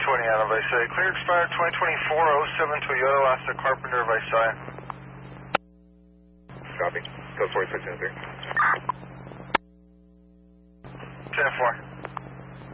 out of Visalia. Clear expired 2024-07 Toyota Lasta Carpenter Visalia. Copy. Code 4673.